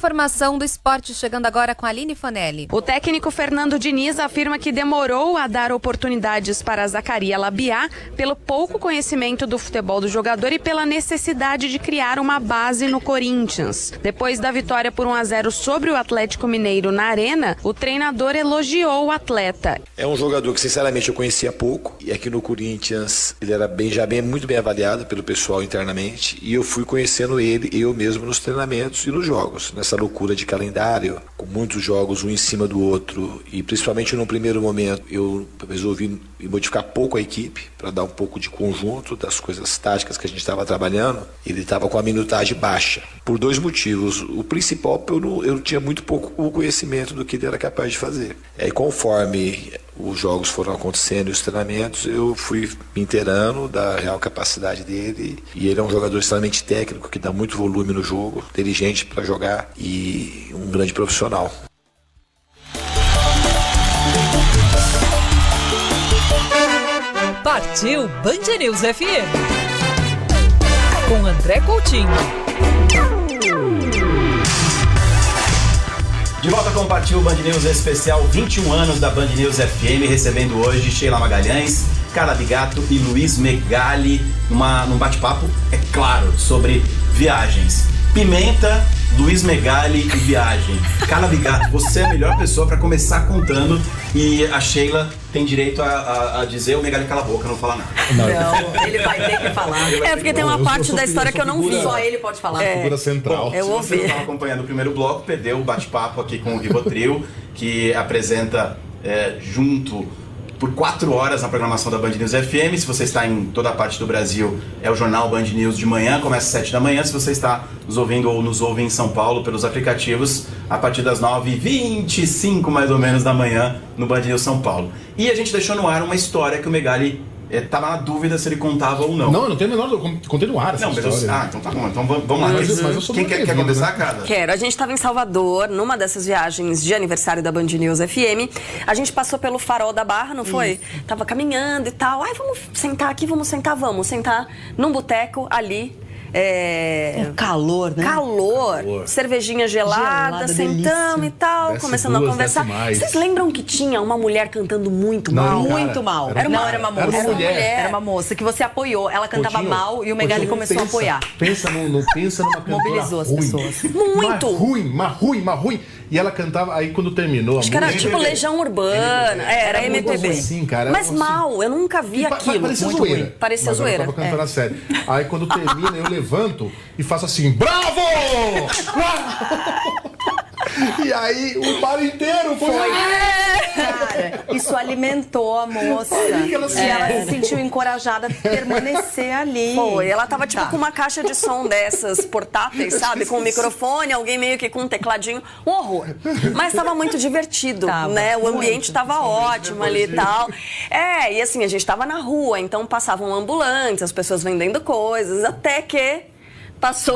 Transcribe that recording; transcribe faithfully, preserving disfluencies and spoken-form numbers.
informação do esporte chegando agora com a Aline Fanelli. O técnico Fernando Diniz afirma que demorou a dar oportunidades para Zaccaria Labiat pelo pouco conhecimento do futebol do jogador e pela necessidade de criar uma base no Corinthians. Depois da vitória por um a zero sobre o Atlético Mineiro na Arena, o treinador elogiou o atleta. É um jogador que sinceramente eu conhecia pouco e aqui no Corinthians ele era bem, já bem, muito bem avaliado pelo pessoal internamente e eu fui conhecendo ele, eu mesmo nos treinamentos e nos jogos, nessa loucura de calendário, com muitos jogos um em cima do outro e principalmente no primeiro momento eu resolvi modificar pouco a equipe para dar um pouco de conjunto das coisas táticas que a gente estava trabalhando. Ele estava com a minutagem baixa, por dois motivos. O principal, eu não, eu tinha muito pouco conhecimento do que ele era capaz de fazer. E conforme os jogos foram acontecendo e os treinamentos, eu fui me inteirando da real capacidade dele. E ele é um jogador extremamente técnico, que dá muito volume no jogo, inteligente para jogar e um grande profissional. Partiu Band News F M com André Coutinho. De volta com o Partiu Band News especial vinte e um anos da Band News F M, recebendo hoje Sheila Magalhães, Carla Bigato e Luiz Megali numa, num bate-papo, é claro, sobre viagens. Pimenta, Luiz Megali e viagem. Carla Bigato, você é a melhor pessoa para começar contando e a Sheila tem direito a, a, a dizer o Megali cala a boca, não fala nada. Não, não ele vai ter que falar. É porque tem uma eu parte sou, da história que eu não figura, vi. Só ele pode falar. É. Figura central. Bom, eu se ouvi. você estava acompanhando o primeiro bloco, perdeu o bate-papo aqui com o Rivotril, que apresenta é, junto por quatro horas na programação da Band News F M. Se você está em toda a parte do Brasil, é o jornal Band News de manhã, começa às sete da manhã. Se você está nos ouvindo ou nos ouve em São Paulo pelos aplicativos, a partir das nove e vinte e cinco mais ou menos da manhã no Band News São Paulo. E a gente deixou no ar uma história que o Megali estava na dúvida se ele contava ou não. Não, eu não tenho a menor dúvida. Contei no ar essa não, mas história. Eu, ah, então tá bom. Então vamos lá. Mas, mas eu sou Quem quer, quer começar, né? Carla? Quero. A gente estava em Salvador, numa dessas viagens de aniversário da Band News F M. A gente passou pelo Farol da Barra, não foi? Isso. Tava caminhando e tal. Ai, vamos sentar aqui, vamos sentar, vamos. Sentar num boteco ali. É... Um calor, né? Calor, calor. Cervejinha gelada, gelada sentamos e tal, desce começando duas, a conversar. Vocês lembram que tinha uma mulher cantando muito não, mal? Cara, muito mal. Era, era uma, não, era uma moça. Era uma, era uma mulher. mulher. Era uma moça que você apoiou. Ela cantava Coutinho, mal e o Megali Coutinho, começou pensa, a apoiar. Pensa, no, no, pensa numa cantora Mobilizou as ruim. pessoas. Muito. Mas ruim, mas ruim, mas ruim. E ela cantava, aí quando terminou Acho a que era música... tipo Legião Urbana. É, era, era M P B. Assim, cara, mas assim, mal, eu nunca vi pa, aquilo. Parecia muito zoeira. Ruim. Parecia mas zoeira. Eu tava cantando é. a sério. Aí quando termina, eu levanto e faço assim, bravo! E aí o bar inteiro foi... foi. Cara, isso alimentou a moça. Ela e ela se sentiu encorajada a permanecer ali. Foi, ela tava tipo tá. com uma caixa de som dessas portáteis, sabe? Com um microfone, alguém meio que com um tecladinho. Um horror. Mas tava muito divertido, tava, né? O ambiente muito. tava ótimo ali e tal. É, e assim, a gente tava na rua, então passavam ambulantes, as pessoas vendendo coisas, até que passou